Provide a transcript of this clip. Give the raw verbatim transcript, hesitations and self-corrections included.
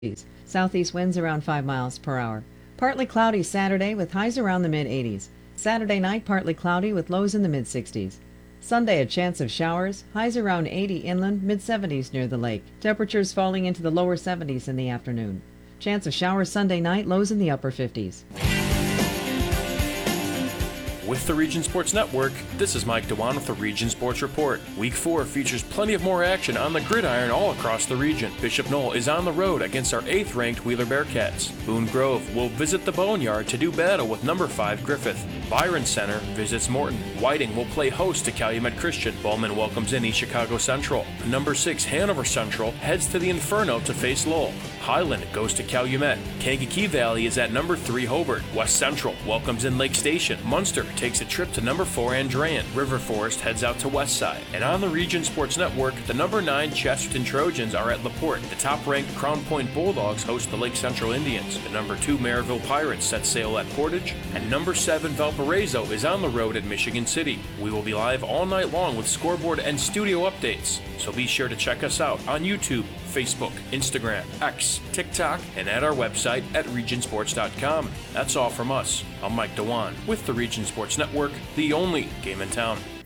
Southeast winds around five miles per hour. Partly cloudy Saturday with highs around the mid eighties. Saturday night, partly cloudy with lows in the mid sixties. Sunday, a chance of showers, highs around eighty inland, mid seventies near the lake. Temperatures falling into the lower seventies in the afternoon. Chance of showers Sunday night, lows in the upper fifties. With the Region Sports Network, this is Mike Dewan with the Region Sports Report. Week four features plenty of more action on the gridiron all across the region. Bishop Knoll is on the road against our eighth-ranked Wheeler Bearcats. Boone Grove will visit the Boneyard to do battle with number five Griffith. Byron Center visits Morton. Whiting will play host to Calumet Christian. Bowman welcomes in East Chicago Central. Number six Hanover Central heads to the Inferno to face Lowell. Highland goes to Calumet. Kankakee Valley is at number three Hobart. West Central welcomes in Lake Station. Munster takes a trip to number four Andrean. River Forest heads out to Westside. And on the Region Sports Network, the number nine Chesterton Trojans are at LaPorte. The top-ranked Crown Point Bulldogs host the Lake Central Indians. The number two Maryville Pirates set sail at Portage. And number seven Valparaiso is on the road at Michigan City. We will be live all night long with scoreboard and studio updates. So be sure to check us out on YouTube, Facebook, Instagram, X, TikTok, and at our website at region sports dot com. That's all from us. I'm Mike Dewan with the Region Sports Network, the only game in town.